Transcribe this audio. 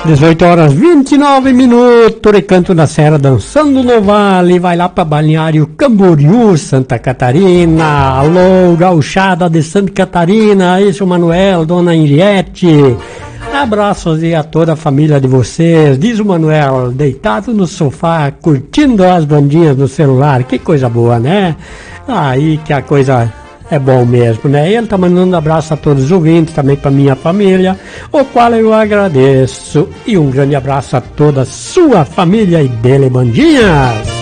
18 horas 29 minutos, Recanto da Serra dançando no vale, vai lá para Balneário Camboriú, Santa Catarina. Alô, gauchada de Santa Catarina, esse é o Manuel, dona Henriette. Abraços aí a toda a família de vocês, diz o Manuel, deitado no sofá, curtindo as bandinhas no celular, que coisa boa, né? Aí que a coisa... é bom mesmo, né? Ele tá mandando um abraço a todos os ouvintes, também para minha família, o qual eu agradeço. E um grande abraço a toda a sua família e dele bandinhas.